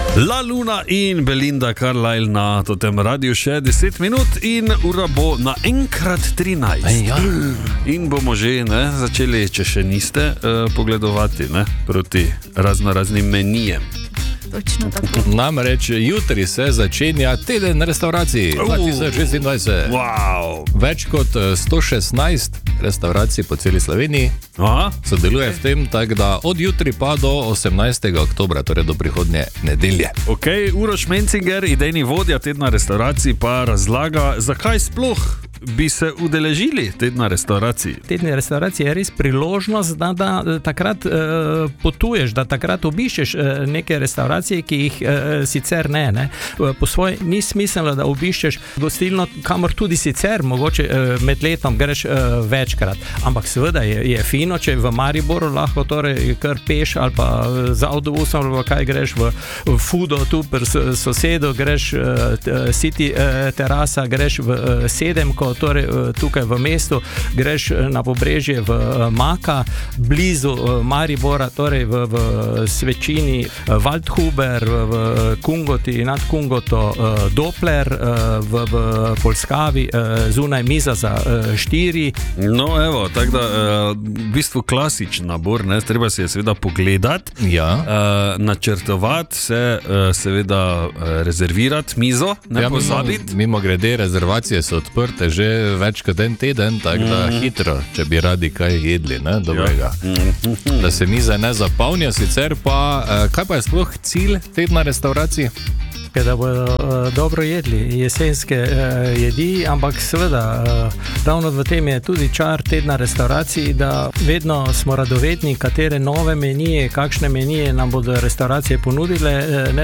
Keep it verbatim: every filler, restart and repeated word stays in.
La Luna in Belinda Carlisle na totem radiju še deset minut in ura bo na enkrat trinajst. Ej, ja. In bomo že ne, začeli, če še niste, uh, pogledovati ne, proti razno raznim menijem. Točno tako. Namreč jutri se začenja teden restauracij dva tisoč šestindvajset. Wow. Več kot sto šestnajst restauracij po celi Sloveniji Aha. sodeluje v tem, tako da od jutri pa do osemnajstega oktobra, torej do prihodnje nedelje. Ok, Uroš Mencinger, idejni vodja tedna restauracij, pa razlaga, zakaj sploh bi se udeležili tedna restauracij. Tedni restauracij je res priložnost, da, da takrat uh, potuješ, da takrat obiščeš uh, neke restauracije, ki jih uh, sicer ne, ne. Po svoje ni smiselno, da obiščeš gostilno, kamor tudi sicer mogoče uh, med letom greš uh, večkrat. Ampak seveda je, je fino, če v Mariboru lahko torej kar peš ali pa z avtobusom ali kaj greš v, v Fudo, tu pri sosedu, greš uh, City uh, terasa, greš v uh, Sedemko, torej tukaj v mestu, greš na pobrežje v Maka, blizu Maribora, torej v, v Svečini, Waldhuber, v Kungoti, nad Kungoto, Doppler, v, v Polskavi, zunaj miza za štiri. No, evo, tako da v bistvu klasičen nabor, ne, treba si je seveda pogledati, Ja. načrtovati se, seveda rezervirati mizo, ne Ja, pozabiti. mimo, mimo grede, rezervacije so odprte že več kot en teden, tako da Mhm. hitro, če bi radi kaj jedli, ne, dobrega. Mhm. Da se mize ne zapolnijo, sicer pa, eh, kaj pa je sploh cilj tedna restauracij? Da bodo uh, dobro jedli jesenske uh, jedi, ampak seveda uh, ravno v tem je tudi čar tedna restauracij, da vedno smo radovedni, katere nove menije, kakšne menije nam bodo restauracije ponudile, uh, ne